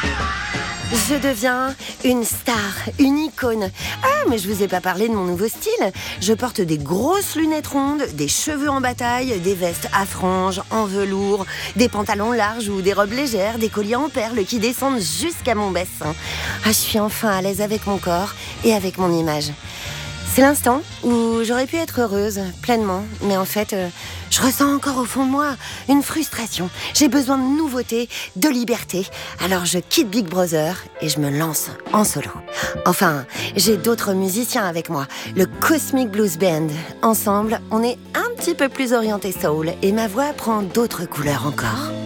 Je deviens une star, une icône. Ah, mais je vous ai pas parlé de mon nouveau style. Je porte des grosses lunettes rondes, des cheveux en bataille, des vestes à franges, en velours, des pantalons larges ou des robes légères, des colliers en perles qui descendent jusqu'à mon bassin. Ah, je suis enfin à l'aise avec mon corps et avec mon image. C'est l'instant où j'aurais pu être heureuse, pleinement. Mais en fait, je ressens encore au fond de moi une frustration. J'ai besoin de nouveautés, de liberté. Alors je quitte Big Brother et je me lance en solo. Enfin, j'ai d'autres musiciens avec moi, le Cosmic Blues Band. Ensemble, on est un petit peu plus orienté soul et ma voix prend d'autres couleurs encore.